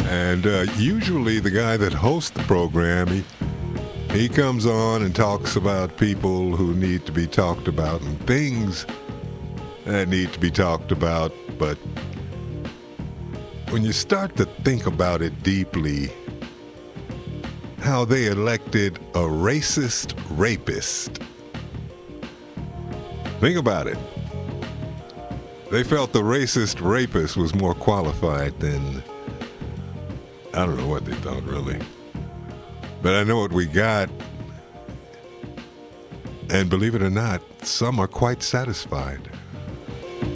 And usually the guy that hosts the program, he comes on and talks about people who need to be talked about and things that need to be talked about. But when you start to think about it deeply, how they elected a racist rapist. Think about it. They felt the racist rapist was more qualified than, I don't know what they thought, really. But I know what we got. And believe it or not, some are quite satisfied.